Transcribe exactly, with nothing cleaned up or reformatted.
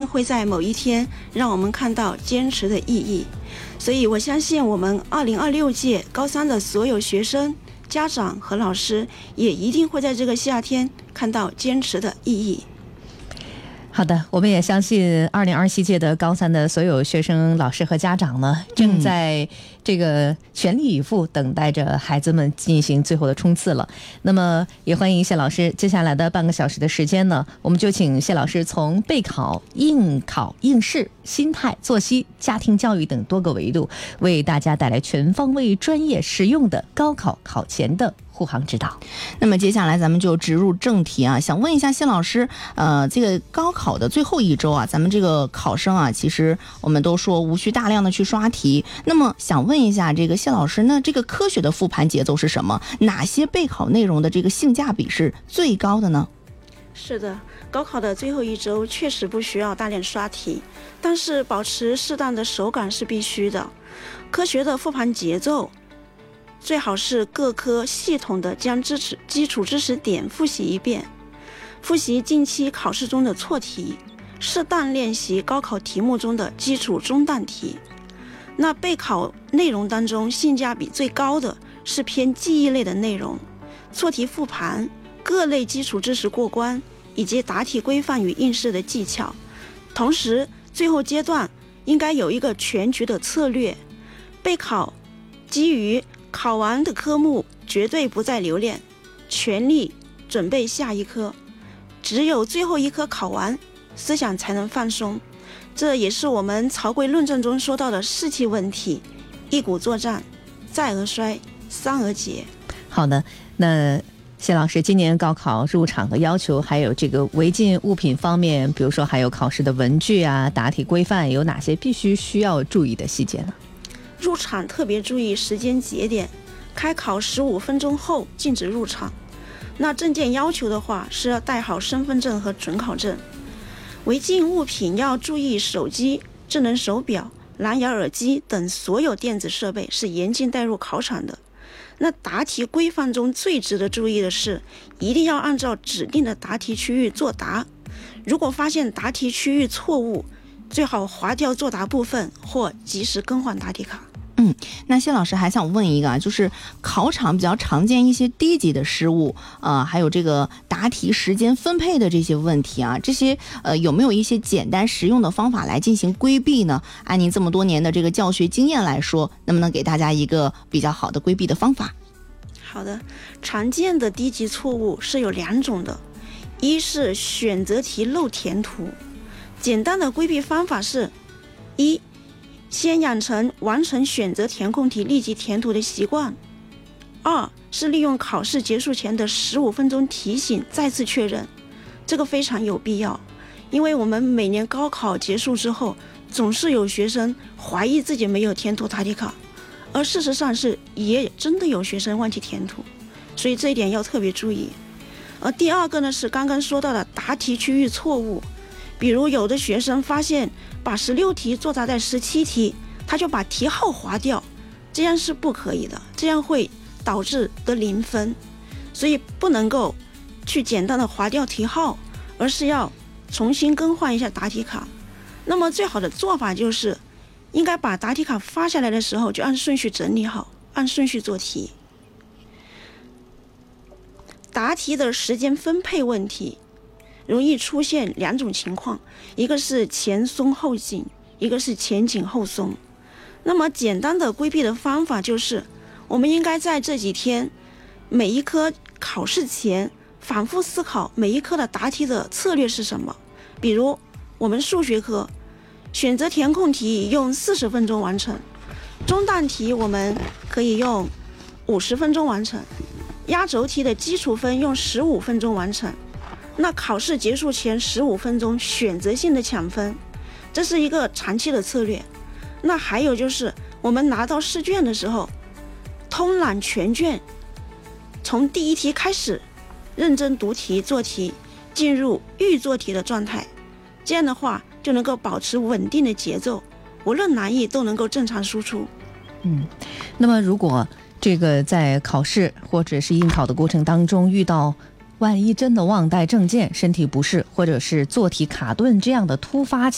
会在某一天让我们看到坚持的意义。所以我相信我们二零二六届高三的所有学生、家长和老师也一定会在这个夏天看到坚持的意义。 好的，我们也相信二零二七届的高三的所有学生、老师和家长呢，正在这个全力以赴等待着孩子们进行最后的冲刺了。那么也欢迎谢老师，接下来的半个小时的时间呢，我们就请谢老师从备考、应考、应试、心态、作息、家庭教育等多个维度，为大家带来全方位、专业、实用的高考考前的护航指导。 那么接下来咱们就直入正题啊，想问一下谢老师，呃，这个高考的最后一周啊，咱们这个考生啊，其实我们都说无需大量的去刷题。那么想问一下这个谢老师，那这个科学的复盘节奏是什么？哪些备考内容的这个性价比是最高的呢？ 是的，高考的最后一周确实不需要大量刷题，但是保持适当的手感是必须的。科学的复盘节奏最好是各科系统的将知识基础知识点复习一遍，复习近期考试中的错题，适当练习高考题目中的基础中段题。那备考内容当中性价比最高的是偏记忆类的内容，错题复盘、各类基础知识过关以及答题规范与应试的技巧。同时最后阶段应该有一个全局的策略，备考基于考完的科目绝对不再留恋，全力准备下一科，只有最后一科考完，思想才能放松。这也是我们曹刿论证中说到的士气问题：一鼓作战，再而衰，三而竭。 好的，那谢老师，今年高考入场的要求，还有这个违禁物品方面，比如说还有考试的文具啊、答题规范，有哪些必须需要注意的细节呢？ 入场特别注意时间节点，开考十五分钟后禁止入场。那证件要求的话，是要带好身份证和准考证。违禁物品要注意手机、智能手表、蓝牙耳机等所有电子设备是严禁带入考场的。那答题规范中最值得注意的是，一定要按照指定的答题区域作答。如果发现答题区域错误，最好划掉作答部分或及时更换答题卡。 嗯，那谢老师还想问一个啊，就是考场比较常见一些低级的失误，呃，还有这个答题时间分配的这些问题啊，这些呃有没有一些简单实用的方法来进行规避呢？按您这么多年的这个教学经验来说，能不能给大家一个比较好的规避的方法？ 好的，常见的低级错误是有两种的，一是选择题漏填图。简单的规避方法是：一，先养成完成选择填空题立即填图的习惯；二是利用考试结束前的十五分钟提醒再次确认，这个非常有必要，因为我们每年高考结束之后，总是有学生怀疑自己没有填图答题卡，而事实上是也真的有学生忘记填图，所以这一点要特别注意。而第二个呢，是刚刚说到的答题区域错误，比如有的学生发现把十六题作答在十七题，他就把题号划掉，这样是不可以的，这样会导致得零分。所以不能够去简单的划掉题号，而是要重新更换一下答题卡。那么最好的做法就是应该把答题卡发下来的时候就按顺序整理好，按顺序做题。答题的时间分配问题容易出现两种情况，一个是前松后紧，一个是前紧后松。那么简单的规避的方法就是，我们应该在这几天每一科考试前反复思考每一科的答题的策略是什么。比如我们数学科选择填空题用四十分钟完成，中段题我们可以用五十分钟完成，压轴题的基础分用十五分钟完成。那考试结束前十五分钟选择性的抢分，这是一个长期的策略。那还有就是我们拿到试卷的时候，通览全卷，从第一题开始认真读题做题，进入预做题的状态，这样的话就能够保持稳定的节奏，无论难易都能够正常输出。 嗯，那么如果这个在考试或者是应考的过程当中遇到万一真的忘带证件、身体不适或者是做题卡顿这样的突发